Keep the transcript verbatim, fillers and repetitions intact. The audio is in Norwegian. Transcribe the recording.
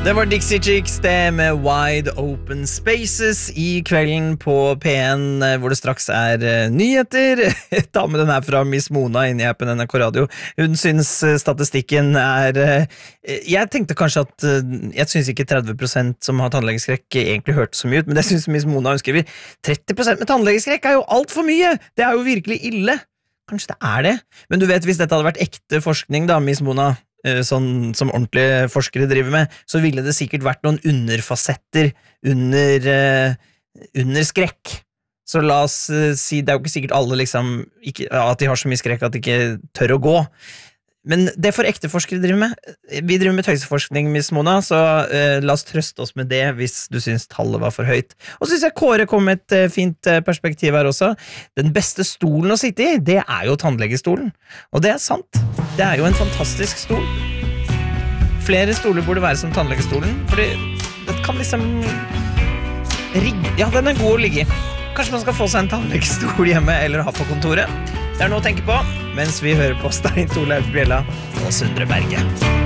Det var Dixie Chicks, det med Wide Open Spaces i kvelden på P en, hvor det straks er nyheter. Ta med den her fra Miss Mona inn i appen N R K Radio. Hun synes statistikken er... Jeg tenkte kanskje at... Jeg synes ikke tretti prosent som har tannlegeskrekk egentlig hørte så mye ut, men det synes Miss Mona hun skriver. tretti prosent med tannlegeskrekk er jo alt for mye! Det er jo virkelig ille! Kanskje det er det? Men du vet, hvis dette hadde vært ekte forskning da, Miss Mona... Sånn som ordentlige forskere driver med, så ville det sikkert vært noen underfasetter under, uh, under skrekk. Så la oss uh, si, det er jo ikke sikkert alle liksom, ikke, at de har så mye skrekk at de ikke tør å gå. Men det får ekte forskere drive med. Vi driver med tøyseforskning, Miss Mona, så uh, la oss trøste oss med det hvis du synes tallet var for høyt. Og så synes jeg Kåre kom med et uh, fint uh, perspektiv her også. Den beste stolen å sitte i, det er jo tannlegestolen. Og det er sant. Det er jo en fantastisk stol. Flere stoler burde være som tannlegestolen, fordi det kan liksom rigge. Ja, den er god å ligge i. Kanskje man skal få seg en tannlegestol hjemme eller ha på kontoret. Det er noe å tenke på, mens vi hører på Stein Torleif Bjella og Sundre Berge.